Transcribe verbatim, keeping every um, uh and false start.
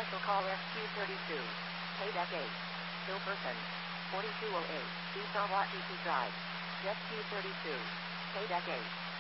Special call S Q thirty-two. Paydeck eight. Still person. forty-two oh eight. East Awatiti Drive. Jet Q thirty-two. Paydeck eight.